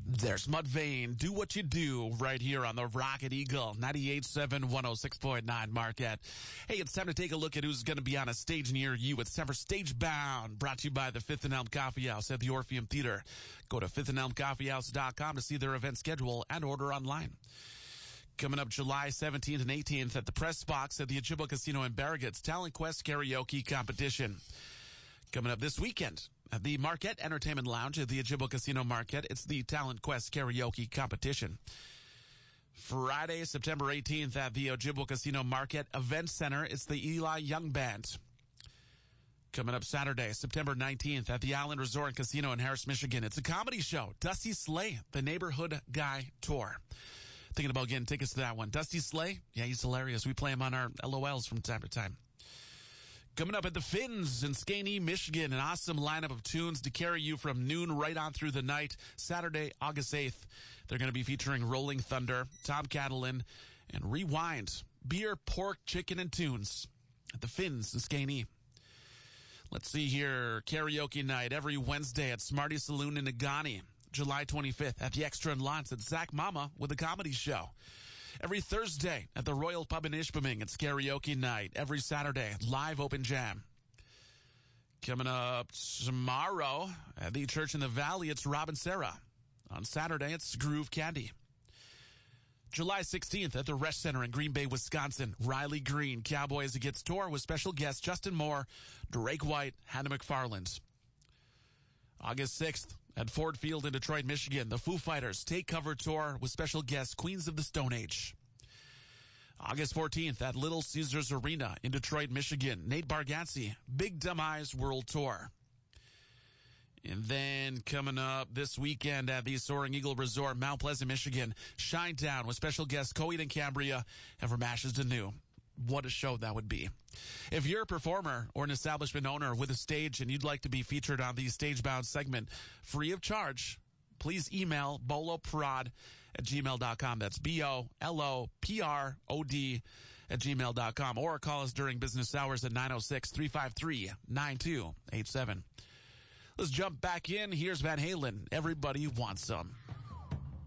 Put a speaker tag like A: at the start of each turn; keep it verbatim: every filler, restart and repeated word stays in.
A: There's Mudvayne. Do what you do right here on the Rocket Eagle, ninety-eight point seven, one oh six point nine Marquette. Hey, it's time to take a look at who's going to be on a stage near you. It's time for Stage Bound, brought to you by the Fifth and Elm Coffee House at the Orpheum Theater. Go to fifth and elm coffee house dot com to see their event schedule and order online. Coming up July seventeenth and eighteenth at the Press Box at the Ojibwa Casino in Barraga's Talent Quest Karaoke Competition. Coming up this weekend at the Marquette Entertainment Lounge at the Ojibwa Casino Marquette, it's the Talent Quest Karaoke Competition. Friday, September eighteenth at the Ojibwa Casino Marquette Event Center, it's the Eli Young Band. Coming up Saturday, September nineteenth at the Island Resort and Casino in Harris, Michigan, it's a comedy show, Dusty Slay, the Neighborhood Guy Tour. Thinking about getting tickets to that one. Dusty Slay, yeah, he's hilarious. We play him on our L O Ls from time to time. Coming up at the Finns in Skagne, Michigan, an awesome lineup of tunes to carry you from noon right on through the night. Saturday, August eighth, they're going to be featuring Rolling Thunder, Tom Catalin, and Rewind. Beer, pork, chicken, and tunes at the Finns in Skagne. Let's see here. Karaoke night every Wednesday at Smarty Saloon in Negaunee. July twenty-fifth at the Extra and Lots at Zach Mama with a comedy show. Every Thursday at the Royal Pub in Ishpeming, it's karaoke night. Every Saturday, live open jam. Coming up tomorrow at the Church in the Valley, it's Rob and Sarah. On Saturday, it's Groove Candy. July sixteenth at the Resch Center in Green Bay, Wisconsin, Riley Green, Cowboys Against Tour with special guests Justin Moore, Drake White, Hannah McFarland. August sixth at Ford Field in Detroit, Michigan, the Foo Fighters Take Cover Tour with special guests Queens of the Stone Age. August fourteenth at Little Caesars Arena in Detroit, Michigan, Nate Bargatze, Big Dumb Eyes World Tour. And then coming up this weekend at the Soaring Eagle Resort, Mount Pleasant, Michigan, Shinedown with special guests Coheed and Cambria and From Ashes to New. What a show that would be. If you're a performer or an establishment owner with a stage and you'd like to be featured on the Stage Bound segment free of charge, please email boloprod at gmail dot com. That's B O L O P R O D at gmail dot com. Or call us during business hours at nine oh six, three five three, nine two eight seven. Let's jump back in. Here's Van Halen. Everybody Wants Some.